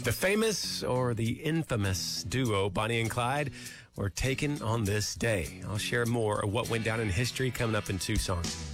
The famous or the infamous duo Bonnie and Clyde were taken on this day. I'll share more of what went down in history coming up in 2 songs.